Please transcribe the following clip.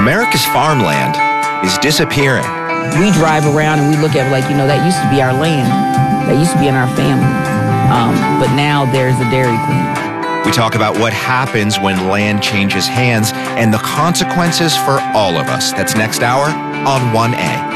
America's farmland is disappearing. We drive around and we look at it like, that used to be our land. That used to be in our family. But now there's a Dairy Queen. We talk about what happens when land changes hands and the consequences for all of us. That's next hour on 1A.